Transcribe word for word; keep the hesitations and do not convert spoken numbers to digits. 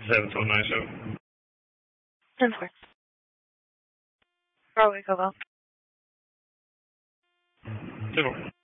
seven four nine seven. ten four. Broadway, Cobell. ten four.